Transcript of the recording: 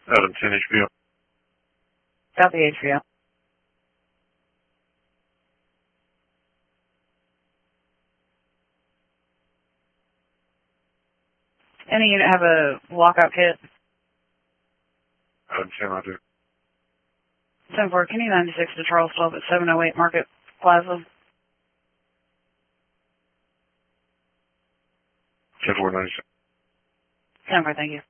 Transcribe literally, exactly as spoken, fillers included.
Adam ten H P O. Copy H P O. Any unit have a lockout kit? Adam ten, I do. ten four, Kenny ninety-six to Charles twelve at seven oh eight Market Plaza. ten four ninety-six. ten four, thank you.